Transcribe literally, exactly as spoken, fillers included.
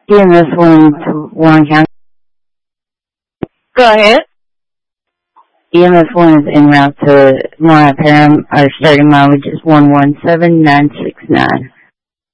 E M S one to Warren County. Go ahead. E M S one is en route to Mariah Parham. Our starting mileage is one one seven nine six nine.